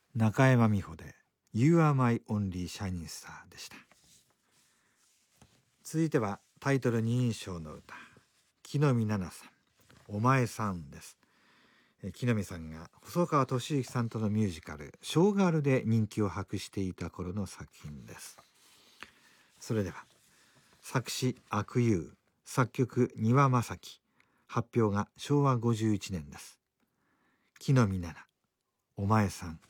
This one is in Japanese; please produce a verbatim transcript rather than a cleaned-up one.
中山美穂で You are my only shining star でした。続いてはタイトル二人称の歌、木の実奈々さん、お前さんです。木の実さんが細川俊之さんとのミュージカルショーガールで人気を博していた頃の作品です。それでは作詞阿久悠、作曲丹羽正樹、発表がしょうわごじゅういちねんです。木の実奈々、お前さん。